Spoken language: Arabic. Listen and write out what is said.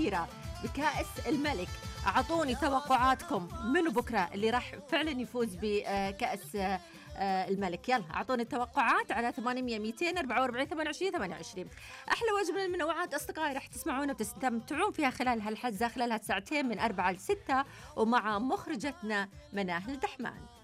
الكبيرة بكأس الملك. أعطوني توقعاتكم منو بكرة اللي راح فعلا يفوز بكأس الملك. يلا أعطوني التوقعات على 800 244 28 28. أحلى وجبة من المنوعات أصدقائي راح تسمعون وتستمتعون فيها خلال هالحزة، خلال هالساعتين من 4 ل 6، ومع مخرجتنا مناهل دحمان.